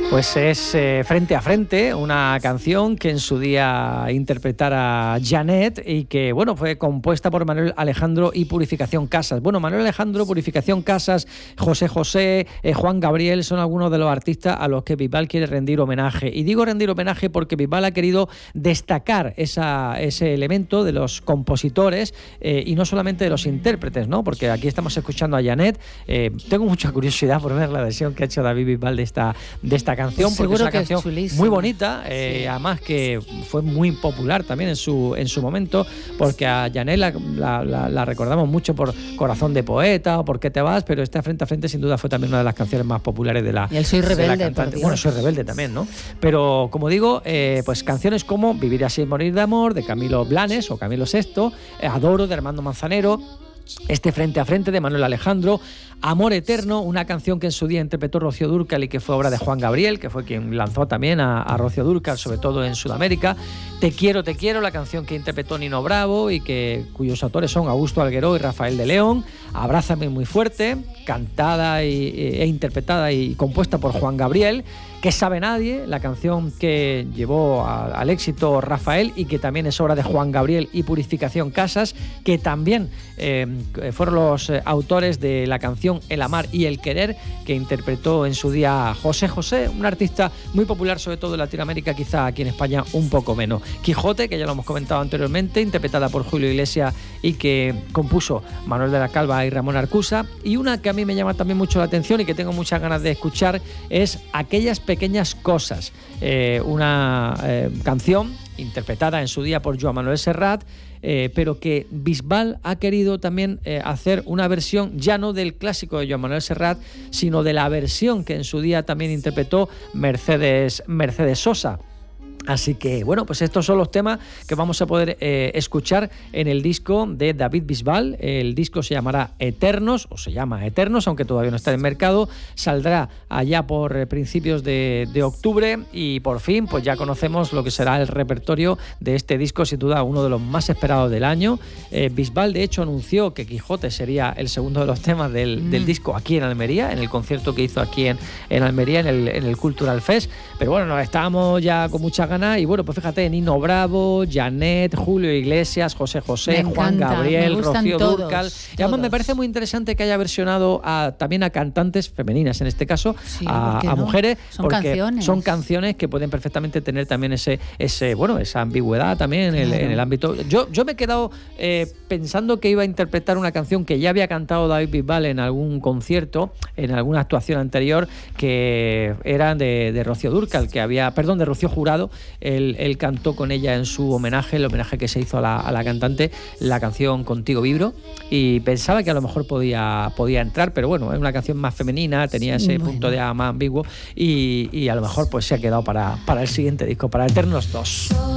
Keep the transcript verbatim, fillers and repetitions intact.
Pues es eh, Frente a Frente, una canción que en su día interpretara Janet y que, bueno, fue compuesta por Manuel Alejandro y Purificación Casas. Bueno, Manuel Alejandro, Purificación Casas, José José, eh, Juan Gabriel son algunos de los artistas a los que Bisbal quiere rendir homenaje. Y digo rendir homenaje porque Bisbal ha querido destacar esa, ese elemento de los compositores eh, y no solamente de los intérpretes, ¿no? Porque aquí estamos escuchando a Janet. Eh, tengo mucha curiosidad por ver la versión que ha hecho David Bisbal de esta, de esta canción, pues porque es una que canción es muy bonita, eh, sí. además que fue muy popular también en su en su momento, porque a Janet la, la, la, la recordamos mucho por Corazón de Poeta o Por qué te vas, pero esta Frente a Frente sin duda fue también una de las canciones más populares de la, y el Soy Rebelde, por Dios. Bueno, Soy Rebelde también, ¿no? Pero como digo, eh, pues canciones como Vivir así y morir de amor, de Camilo Blanes o Camilo sexto, eh, Adoro, de Armando Manzanero, este Frente a Frente de Manuel Alejandro, Amor Eterno, una canción que en su día interpretó Rocío Dúrcal y que fue obra de Juan Gabriel, que fue quien lanzó también a, a Rocío Dúrcal, sobre todo en Sudamérica. Te quiero, te quiero, la canción que interpretó Nino Bravo y que cuyos autores son Augusto Algueró y Rafael de León. Abrázame muy fuerte, cantada y, e interpretada y compuesta por Juan Gabriel. ¿Qué sabe nadie? La canción que llevó a, al éxito Rafael y que también es obra de Juan Gabriel y Purificación Casas, que también eh, fueron los eh, autores de la canción El amar y el querer, que interpretó en su día José José, un artista muy popular sobre todo en Latinoamérica, quizá aquí en España un poco menos. Quijote, que ya lo hemos comentado anteriormente, interpretada por Julio Iglesias y que compuso Manuel de la Calva y Ramón Arcusa. Y una que a mí me llama también mucho la atención y que tengo muchas ganas de escuchar es Aquellas pequeñas cosas, eh, una eh, canción interpretada en su día por Joan Manuel Serrat, eh, pero que Bisbal ha querido también eh, hacer una versión ya no del clásico de Joan Manuel Serrat, sino de la versión que en su día también interpretó Mercedes, Mercedes Sosa. Así que, bueno, pues estos son los temas que vamos a poder eh, escuchar en el disco de David Bisbal. El disco se llamará Eternos, o se llama Eternos, aunque todavía no está en el mercado. Saldrá allá por eh, principios de, de octubre y por fin, pues ya conocemos lo que será el repertorio de este disco, sin duda uno de los más esperados del año. Eh, Bisbal, de hecho, anunció que Quijote sería el segundo de los temas del, mm. del disco aquí en Almería, en el concierto que hizo aquí en, en Almería, en el, en el Cultural Fest. Pero bueno, nos estábamos ya con mucha ganas. Y bueno, pues fíjate, Nino Bravo, Janet, Julio Iglesias, José José, me Juan encanta, Gabriel, Rocío todos, Dúrcal. Todos. Y además me parece muy interesante que haya versionado a, también a cantantes femeninas, en este caso, sí, a, a no? mujeres, son porque canciones. son canciones que pueden perfectamente tener también ese, ese bueno, esa ambigüedad también en, claro. el, en el ámbito. Yo, yo me he quedado eh, pensando que iba a interpretar una canción que ya había cantado David Bisbal en algún concierto, en alguna actuación anterior, que era de, de Rocío Dúrcal, que había, perdón, de Rocío Jurado, el, el cantó con ella en su homenaje, el homenaje que se hizo a la, a la cantante, la canción Contigo Vibro, y pensaba que a lo mejor podía, podía entrar, pero bueno, es una canción más femenina, tenía ese bueno. punto de más ambiguo y, y a lo mejor pues se ha quedado para, para el siguiente disco, para Eternos dos.